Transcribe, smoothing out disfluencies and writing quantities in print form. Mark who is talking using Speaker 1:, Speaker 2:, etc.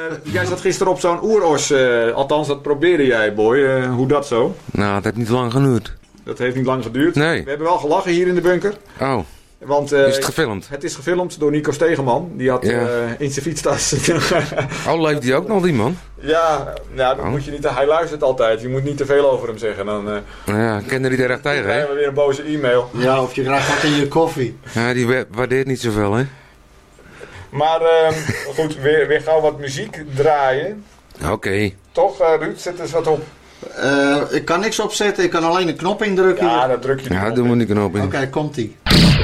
Speaker 1: jij zat gisteren op zo'n oeros. Althans, dat probeerde jij, boy. Hoe dat zo?
Speaker 2: Nou, het heeft niet lang geduurd.
Speaker 1: Dat heeft niet lang geduurd.
Speaker 2: Nee.
Speaker 1: We hebben wel gelachen hier in de bunker.
Speaker 2: Oh,
Speaker 1: Want,
Speaker 2: is het gefilmd?
Speaker 1: Het is gefilmd door Nico Stegeman. Die had in zijn fietstas...
Speaker 2: Oh, leeft die ook nog, die man?
Speaker 1: Ja, nou, dan moet je niet... Hij luistert altijd. Je moet niet te veel over hem zeggen. Dan
Speaker 2: Ja, kende die er echt tegen, hè?
Speaker 1: krijgen we weer een boze e-mail.
Speaker 3: Ja, of je krijgt wat in je koffie.
Speaker 2: Ja, die waardeert niet zoveel, hè?
Speaker 1: Maar goed, weer gauw wat muziek draaien.
Speaker 2: Oké.
Speaker 1: Toch, Ruud? Zet eens wat op.
Speaker 3: Ik kan niks opzetten, ik kan alleen een knop indrukken.
Speaker 1: Ja, dan druk je
Speaker 2: Ja, doen we die knop in.
Speaker 3: Oké, komt-ie.